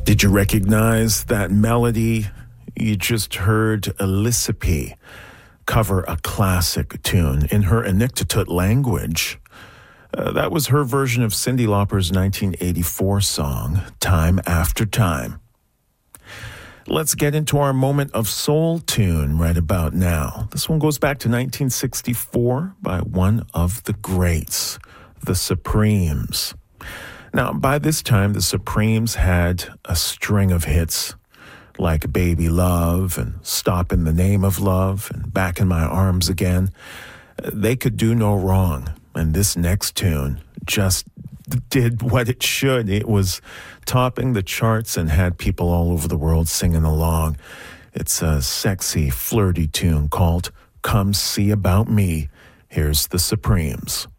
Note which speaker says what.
Speaker 1: Did you recognize that melody? You just heard Alyssa P. cover a classic tune in her Inuktitut language. That was her version of Cyndi Lauper's 1984 song, Time After Time. Let's get into our moment of soul tune right about now. This one goes back to 1964 by one of the greats, the Supremes. Now, by this time, the Supremes had a string of hits like Baby Love and Stop in the Name of Love and Back in My Arms Again. They could do no wrong, and this next tune just did what it should. It was topping the charts and had people all over the world singing along. It's a sexy, flirty tune called Come See About Me. Here's the Supremes.